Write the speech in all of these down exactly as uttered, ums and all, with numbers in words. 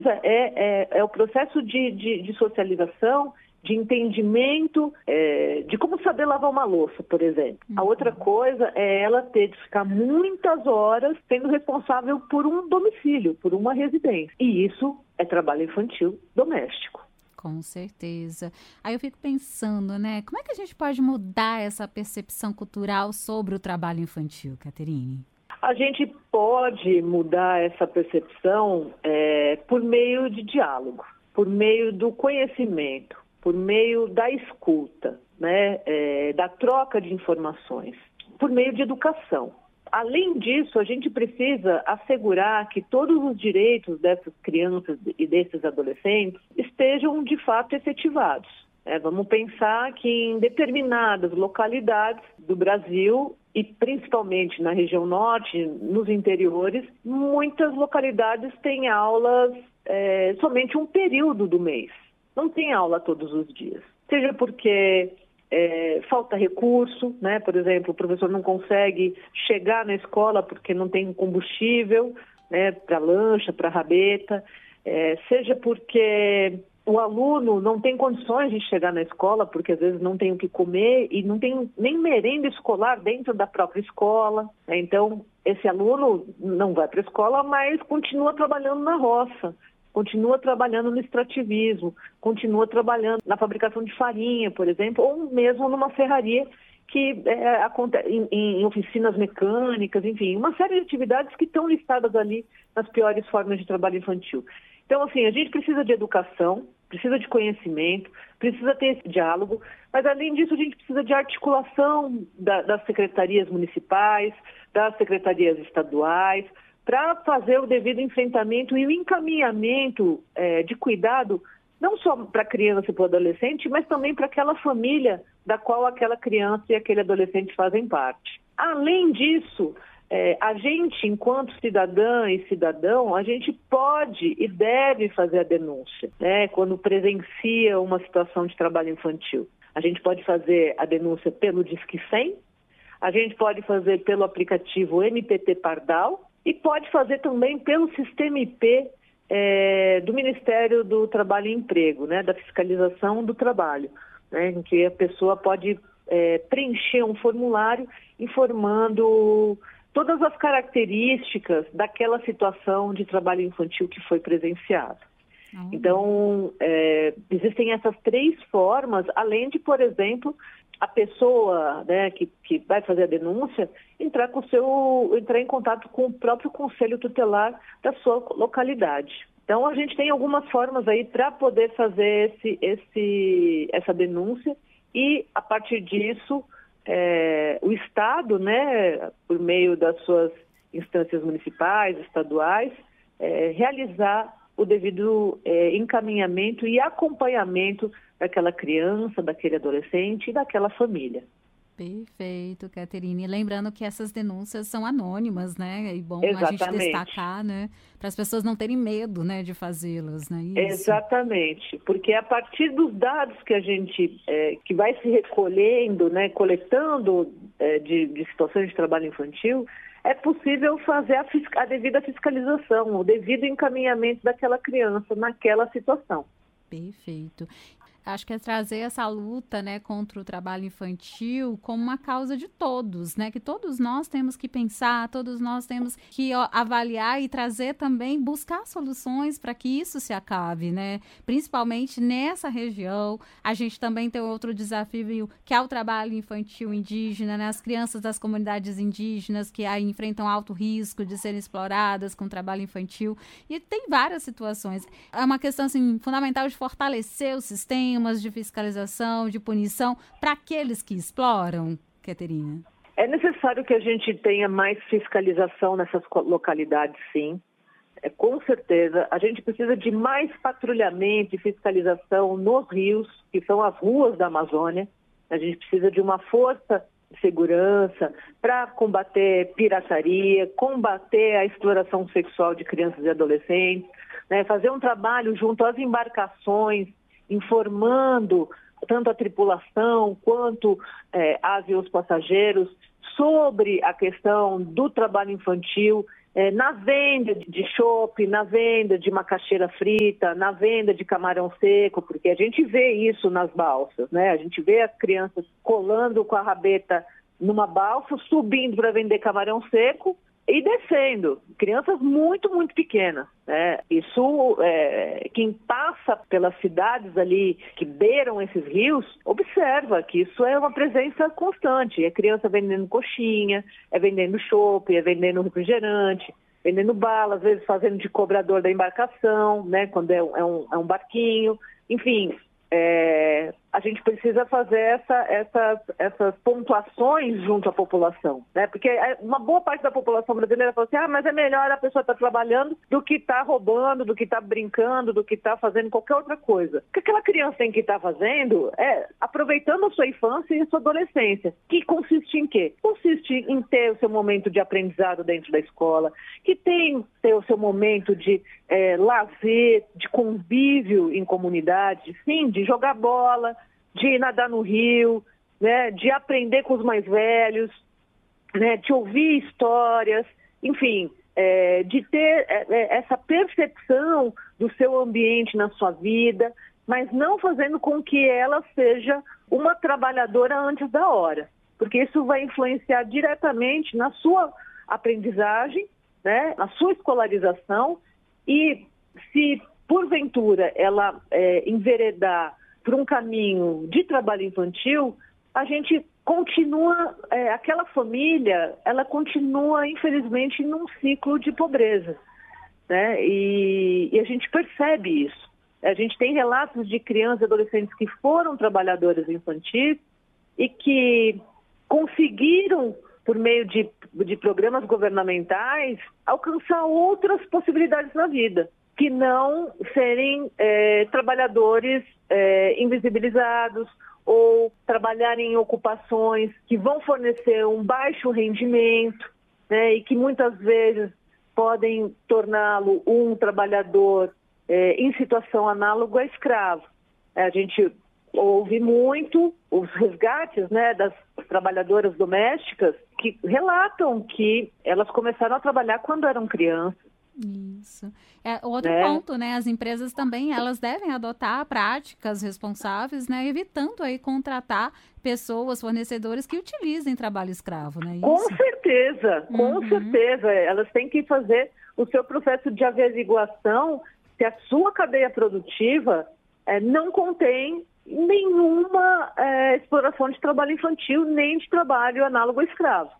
É, é, é o processo de, de, de socialização, de entendimento, é, de como saber lavar uma louça, por exemplo. Uhum. A outra coisa é ela ter de ficar muitas horas sendo responsável por um domicílio, por uma residência. E isso é trabalho infantil doméstico. Com certeza. Aí eu fico pensando, né? Como é que a gente pode mudar essa percepção cultural sobre o trabalho infantil, Caterine? A gente pode mudar essa percepção é, por meio de diálogo, por meio do conhecimento, por meio da escuta, né? É, da troca de informações, por meio de educação. Além disso, a gente precisa assegurar que todos os direitos dessas crianças e desses adolescentes estejam de fato efetivados. É, vamos pensar que em determinadas localidades do Brasil, e principalmente na região norte, nos interiores, muitas localidades têm aulas é, somente um período do mês. Não tem aula todos os dias. Seja porque é, falta recurso, né? Por exemplo, o professor não consegue chegar na escola porque não tem combustível, né, para lancha, para rabeta, é, seja porque o aluno não tem condições de chegar na escola porque às vezes não tem o que comer e não tem nem merenda escolar dentro da própria escola. Né? Então, esse aluno não vai para a escola, mas continua trabalhando na roça, continua trabalhando no extrativismo, continua trabalhando na fabricação de farinha, por exemplo, ou mesmo numa serraria que é, acontece em, em oficinas mecânicas, enfim, uma série de atividades que estão listadas ali nas piores formas de trabalho infantil. Então, assim, a gente precisa de educação, precisa de conhecimento, precisa ter esse diálogo, mas além disso a gente precisa de articulação da, das secretarias municipais, das secretarias estaduais, para fazer o devido enfrentamento e o encaminhamento é, de cuidado, não só para a criança e para o adolescente, mas também para aquela família da qual aquela criança e aquele adolescente fazem parte. Além disso, É, a gente, enquanto cidadã e cidadão, a gente pode e deve fazer a denúncia, né, quando presencia uma situação de trabalho infantil. A gente pode fazer a denúncia pelo Disque cem, a gente pode fazer pelo aplicativo M P T Pardal e pode fazer também pelo sistema I P é, do Ministério do Trabalho e Emprego, né, da fiscalização do trabalho, né, em que a pessoa pode é, preencher um formulário informando todas as características daquela situação de trabalho infantil que foi presenciada. Uhum. Então, é, existem essas três formas, além de, por exemplo, a pessoa, né, que, que vai fazer a denúncia, entrar, com o seu, entrar em contato com o próprio conselho tutelar da sua localidade. Então, a gente tem algumas formas aí para poder fazer esse, esse, essa denúncia e, a partir disso, É, o Estado, né, por meio das suas instâncias municipais, estaduais, é, realizar o devido é, encaminhamento e acompanhamento daquela criança, daquele adolescente e daquela família. Perfeito, Caterine. Lembrando que essas denúncias são anônimas, né? E bom Exatamente. A gente destacar, né? Para as pessoas não terem medo, né, de fazê-las, né? Isso. Exatamente, porque a partir dos dados que a gente, é, que vai se recolhendo, né, coletando é, de, de situações de trabalho infantil, é possível fazer a, a devida fiscalização, o devido encaminhamento daquela criança naquela situação. Perfeito. Acho que é trazer essa luta, né, contra o trabalho infantil como uma causa de todos, né? Que todos nós temos que pensar, todos nós temos que ó, avaliar e trazer também, buscar soluções para que isso se acabe, né? Principalmente nessa região. A gente também tem outro desafio, que é o trabalho infantil indígena, né? As crianças das comunidades indígenas que aí enfrentam alto risco de serem exploradas com trabalho infantil. E tem várias situações. É uma questão, assim, fundamental de fortalecer o sistema, de fiscalização, de punição para aqueles que exploram, Caterina? É necessário que a gente tenha mais fiscalização nessas localidades, sim. É, com certeza. A gente precisa de mais patrulhamento e fiscalização nos rios, que são as ruas da Amazônia. A gente precisa de uma força de segurança para combater pirataria, combater a exploração sexual de crianças e adolescentes, né? Fazer um trabalho junto às embarcações, informando tanto a tripulação quanto é, as e os passageiros sobre a questão do trabalho infantil, é, na venda de chopp, na venda de macaxeira frita, na venda de camarão seco, porque a gente vê isso nas balsas, né? A gente vê as crianças colando com a rabeta numa balsa, subindo para vender camarão seco e descendo. Crianças muito, muito pequenas, né? Isso, é, quem passa pelas cidades ali que beiram esses rios, observa que isso é uma presença constante. É criança vendendo coxinha, é vendendo chopp, é vendendo refrigerante, vendendo bala, às vezes fazendo de cobrador da embarcação, né? Quando é um, é um, é um barquinho. Enfim, é, a gente precisa fazer essa, essas, essas pontuações junto à população, né? Porque uma boa parte da população brasileira fala assim, ah, mas é melhor a pessoa estar trabalhando do que estar roubando, do que estar brincando, do que estar fazendo qualquer outra coisa. O que aquela criança tem que estar fazendo é aproveitando a sua infância e a sua adolescência, que consiste em quê? Consiste em ter o seu momento de aprendizado dentro da escola, que tem ter o seu momento de é, lazer, de convívio em comunidade, sim, de jogar bola, de nadar no rio, né, de aprender com os mais velhos, né, de ouvir histórias, enfim, é, de ter é, essa percepção do seu ambiente na sua vida, mas não fazendo com que ela seja uma trabalhadora antes da hora, porque isso vai influenciar diretamente na sua aprendizagem, né, na sua escolarização, e se porventura ela é, enveredar por um caminho de trabalho infantil, a gente continua, é, aquela família, ela continua, infelizmente, num ciclo de pobreza, né? E, e a gente percebe isso. A gente tem relatos de crianças e adolescentes que foram trabalhadoras infantis e que conseguiram, por meio de, de programas governamentais, alcançar outras possibilidades na vida, que não serem é, trabalhadores é, invisibilizados ou trabalharem em ocupações que vão fornecer um baixo rendimento, né, e que muitas vezes podem torná-lo um trabalhador é, em situação análoga a escravo. A gente ouve muito os resgates, né, das trabalhadoras domésticas que relatam que elas começaram a trabalhar quando eram crianças. Isso. É, outro é. ponto, né? As empresas também, elas devem adotar práticas responsáveis, né? Evitando aí contratar pessoas, fornecedores que utilizem trabalho escravo, né? Isso? Com certeza, com uhum. certeza. Elas têm que fazer o seu processo de averiguação se a sua cadeia produtiva é, não contém nenhuma é, exploração de trabalho infantil, nem de trabalho análogo ao escravo.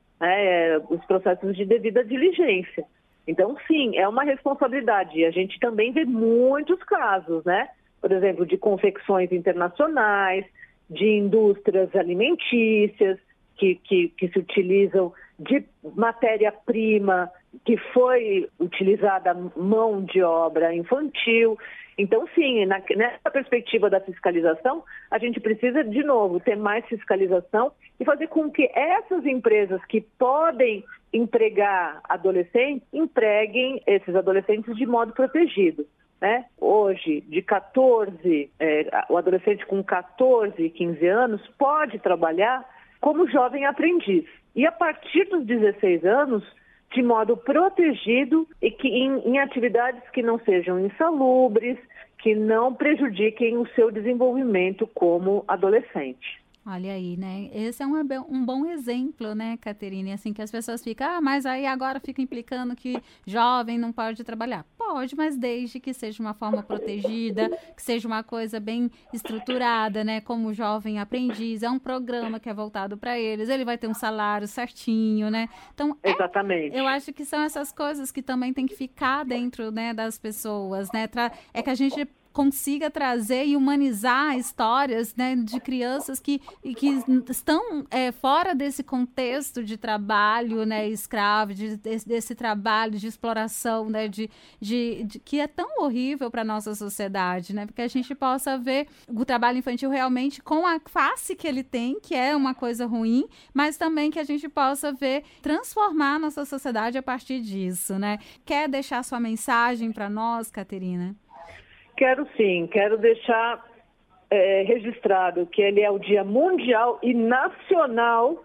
É, os processos de devida diligência. Então, sim, é uma responsabilidade. A gente também vê muitos casos, né? Por exemplo, de confecções internacionais, de indústrias alimentícias, que, que, que se utilizam de matéria-prima que foi utilizada mão de obra infantil. Então, sim, na, nessa perspectiva da fiscalização, a gente precisa, de novo, ter mais fiscalização e fazer com que essas empresas que podem empregar adolescentes, empreguem esses adolescentes de modo protegido, né? Hoje, de quatorze, é, o adolescente com quatorze, quinze anos pode trabalhar como jovem aprendiz. E a partir dos dezesseis anos, de modo protegido e que em, em atividades que não sejam insalubres, que não prejudiquem o seu desenvolvimento como adolescente. Olha aí, né? Esse é um, um bom exemplo, né, Caterine? Assim, que as pessoas ficam, ah, mas aí agora fica implicando que jovem não pode trabalhar. Pode, mas desde que seja uma forma protegida, que seja uma coisa bem estruturada, né? Como jovem aprendiz, é um programa que é voltado para eles, ele vai ter um salário certinho, né? Então, é, exatamente. Eu acho que são essas coisas que também tem que ficar dentro, né, das pessoas, né? Tra- é que a gente consiga trazer e humanizar histórias, né, de crianças que, que estão é, fora desse contexto de trabalho, né, escravo, de, desse, desse trabalho de exploração, né, de, de, de, que é tão horrível para a nossa sociedade, né, porque a gente possa ver o trabalho infantil realmente com a face que ele tem, que é uma coisa ruim, mas também que a gente possa ver transformar a nossa sociedade a partir disso, né. Quer deixar sua mensagem para nós, Caterina? Quero sim, quero deixar é, registrado que ele é o Dia Mundial e Nacional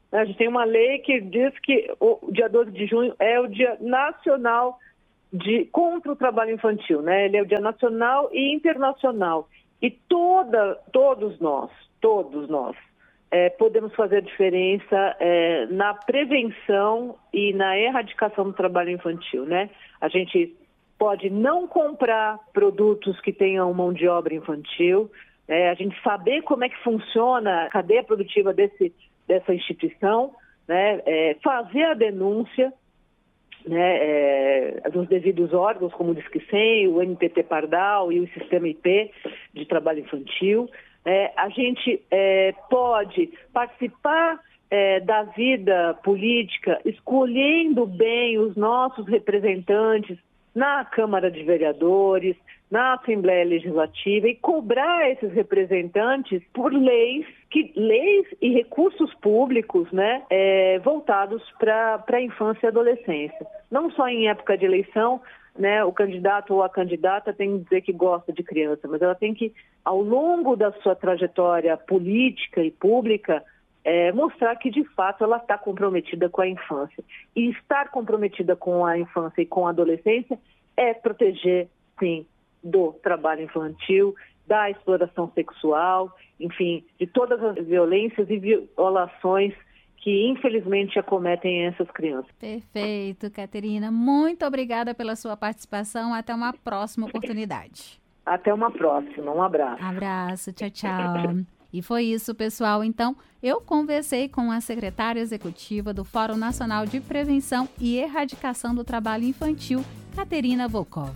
A gente tem uma lei que diz que o dia doze de junho é o Dia Nacional de, contra o Trabalho Infantil, né? Ele é o Dia Nacional e Internacional. E toda, todos nós, todos nós, é, podemos fazer diferença é, na prevenção e na erradicação do trabalho infantil, né? A gente pode não comprar produtos que tenham mão de obra infantil, é, a gente saber como é que funciona a cadeia produtiva desse, dessa instituição, né? É, fazer a denúncia, né, é, nos devidos órgãos, como o Disquecem, o M P T Pardal e o Sistema I P de Trabalho Infantil. É, a gente é, pode participar é, da vida política escolhendo bem os nossos representantes na Câmara de Vereadores, na Assembleia Legislativa e cobrar esses representantes por leis, que, leis e recursos públicos, né, é, voltados para a infância e adolescência. Não só em época de eleição, né, o candidato ou a candidata tem que dizer que gosta de criança, mas ela tem que, ao longo da sua trajetória política e pública, é, mostrar que, de fato, ela está comprometida com a infância. E estar comprometida com a infância e com a adolescência é proteger, sim, do trabalho infantil, da exploração sexual, enfim, de todas as violências e violações que infelizmente acometem essas crianças. Perfeito, Caterina. Muito obrigada pela sua participação. Até uma próxima oportunidade. Até uma próxima. Um abraço. Abraço. Tchau, tchau. E foi isso, pessoal. Então, eu conversei com a secretária executiva do Fórum Nacional de Prevenção e Erradicação do Trabalho Infantil, Caterina Volkov.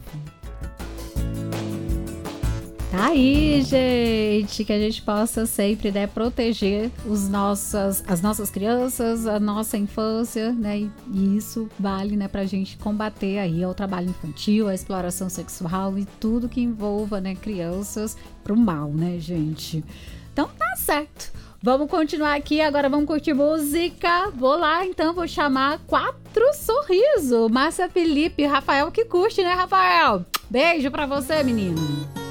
Tá aí, gente, que a gente possa sempre, né, proteger os nossas, as nossas crianças, a nossa infância, né, e isso vale, né, pra gente combater aí o trabalho infantil, a exploração sexual e tudo que envolva, né, crianças pro mal, né, gente. Então tá certo. Vamos continuar aqui, agora vamos curtir música. Vou lá, então, vou chamar Quatro Sorrisos. Márcia Felipe, Rafael que curte, né, Rafael? Beijo pra você, menino.